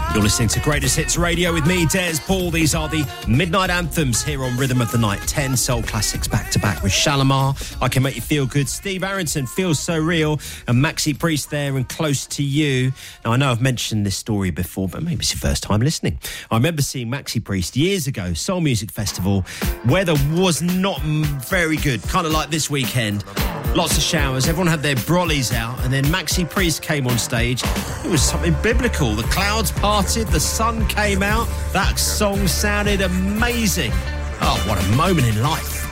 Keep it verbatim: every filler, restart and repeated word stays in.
You're listening to Greatest Hits Radio with me, Des Paul. These are the Midnight Anthems here on Rhythm of the Night. Ten soul classics back to back with Shalimar, I Can Make You Feel Good, Steve Arrington, Feels So Real, and Maxi Priest there and Close to You. Now, I know I've mentioned this story before, but maybe it's your first time listening. I remember seeing Maxi Priest years ago, Soul Music Festival. Weather was not very good, kind of like this weekend. Lots of showers, everyone had their brollies out, and then Maxi Priest came on stage. It was something biblical. The clouds parted, the sun came out. That song sounded amazing. Oh, what a moment in life.